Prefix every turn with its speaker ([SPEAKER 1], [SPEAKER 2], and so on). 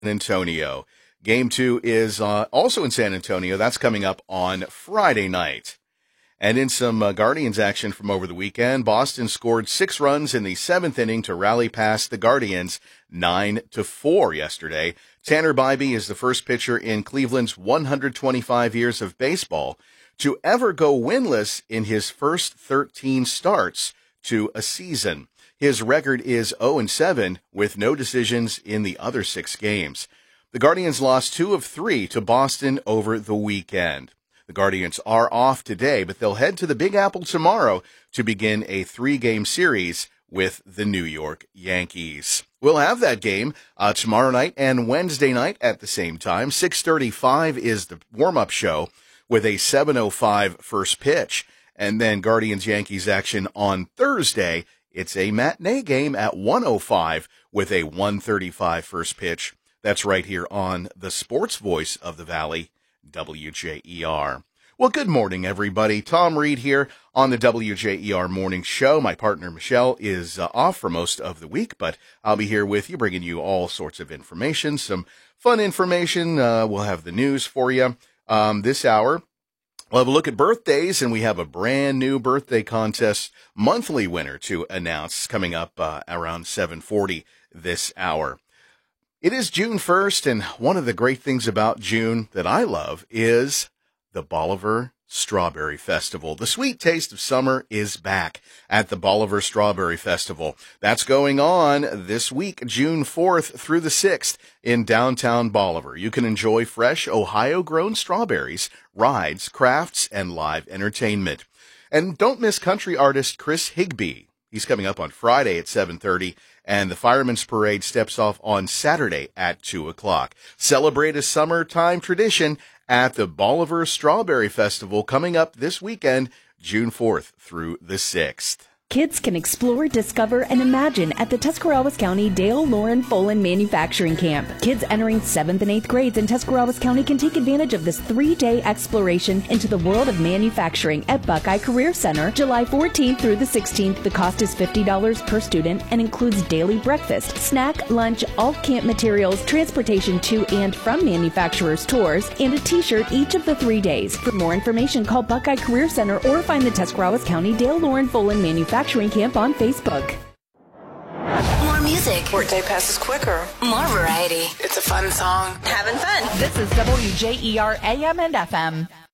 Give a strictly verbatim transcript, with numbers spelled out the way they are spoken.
[SPEAKER 1] Antonio. Game two is uh, also in San Antonio. That's coming up on Friday night. And in some uh, Guardians action from over the weekend, Boston scored six runs in the seventh inning to rally past the Guardians nine to four yesterday. Tanner Bybee is the first pitcher in Cleveland's one hundred twenty-five years of baseball to ever go winless in his first thirteen starts to a season. His record is oh and seven with no decisions in the other six games. The Guardians lost two of three to Boston over the weekend. The Guardians are off today, but they'll head to the Big Apple tomorrow to begin a three-game series with the New York Yankees. We'll have that game uh, tomorrow night and Wednesday night at the same time. six thirty-five is the warm-up show with a seven oh five first pitch. And then Guardians-Yankees action on Thursday. It's a matinee game at one oh five with a one thirty-five first pitch. That's right here on the Sports Voice of the Valley, W J E R. Well, good morning, everybody. Tom Reed here on the W J E R Morning Show. My partner, Michelle, is uh, off for most of the week, but I'll be here with you, bringing you all sorts of information, some fun information. Uh, we'll have the news for you um, this hour. We'll have a look at birthdays, and we have a brand new birthday contest monthly winner to announce coming up uh, around seven forty this hour. It is June first, and one of the great things about June that I love is the Bolivar Strawberry Festival. The sweet taste of summer is back at the Bolivar Strawberry Festival. That's going on this week, June fourth through the sixth in downtown Bolivar. You can enjoy fresh Ohio-grown strawberries, rides, crafts, and live entertainment. And don't miss country artist Chris Higbee. He's coming up on Friday at seven thirty, and the Fireman's Parade steps off on Saturday at two o'clock. Celebrate a summertime tradition at the Bolivar Strawberry Festival coming up this weekend, June fourth through the sixth.
[SPEAKER 2] Kids can explore, discover, and imagine at the Tuscarawas County Dale Lauren Folan Manufacturing Camp. Kids entering seventh and eighth grades in Tuscarawas County can take advantage of this three-day exploration into the world of manufacturing at Buckeye Career Center, July fourteenth through the sixteenth. The cost is fifty dollars per student and includes daily breakfast, snack, lunch, all camp materials, transportation to and from manufacturers' tours, and a t-shirt each of the three days. For more information, call Buckeye Career Center or find the Tuscarawas County Dale Lauren Folan Manufacturing Camp on Facebook.
[SPEAKER 3] More music.
[SPEAKER 4] Workday passes quicker.
[SPEAKER 3] More variety.
[SPEAKER 4] It's a fun song.
[SPEAKER 3] Having fun.
[SPEAKER 5] This is W J E R A M and F M.